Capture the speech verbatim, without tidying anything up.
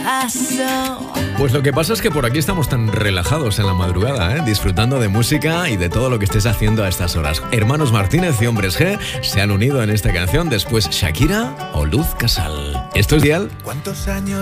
pasó. Pues lo que pasa es que por aquí estamos tan relajados en la madrugada, ¿eh? Disfrutando de música y de todo lo que estés haciendo a estas horas. Hermanos Martínez y Hombres G se han unido en esta canción, después Shakira o Luz Casal. Esto es Dial. ¿Cuántos años